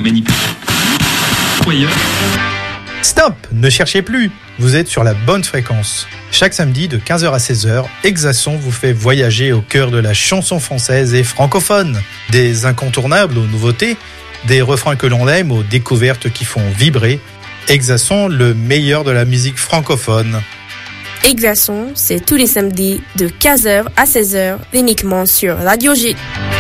manipulation. Stop! Ne cherchez plus! Vous êtes sur la bonne fréquence. Chaque samedi de 15h à 16h, Exacson vous fait voyager au cœur de la chanson française et francophone. Des incontournables aux nouveautés, des refrains que l'on aime aux découvertes qui font vibrer. Exacson, le meilleur de la musique francophone. Exacson, c'est tous les samedis de 15h à 16h, uniquement sur Radio G.